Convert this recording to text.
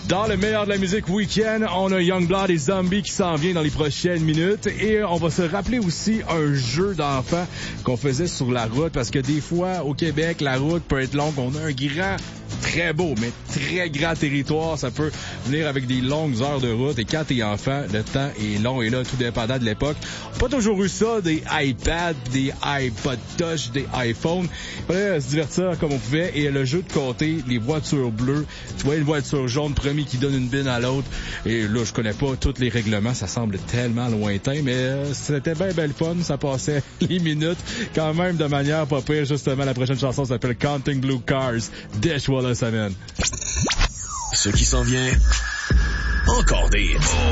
Dans le meilleur de la musique week-end, on a Youngblood et Zombie qui s'en vient dans les prochaines minutes. Et on va se rappeler aussi un jeu d'enfant qu'on faisait sur la route. Parce que des fois, au Québec, la route peut être longue. On a un grand, très beau, mais très grand territoire. Ça peut venir avec des longues heures de route. Et quand t'es enfant, le temps est long. Et là, tout dépendant de l'époque. Pas toujours eu ça, des iPads, des iPod Touch, des iPhones. Il fallait se divertir comme on pouvait. Et le jeu de compter, les voitures bleues. Tu vois une voiture jaune, premier qui donne une bine à l'autre. Et là, je connais pas tous les règlements. Ça semble tellement lointain. Mais c'était bien belle fun. Ça passait les minutes. Quand même de manière pas pire. Justement, la prochaine chanson s'appelle Counting Blue Cars. Dash Wallace amène. Ce qui s'en vient, encore des hits.